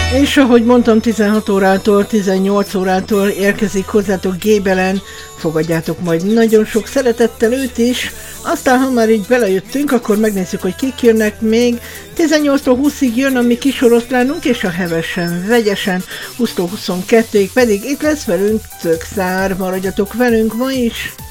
És ahogy mondtam, 16 órától, 18 órától érkezik hozzátok Gébelen, fogadjátok majd nagyon sok szeretettel őt is, aztán ha már így belejöttünk, akkor megnézzük, hogy kik jönnek még. 18-tól 20-ig jön a mi kis oroszlánunk, és a hevesen, vegyesen, 20-tól 22-ig pedig itt lesz velünk Tökszár, maradjatok velünk ma is!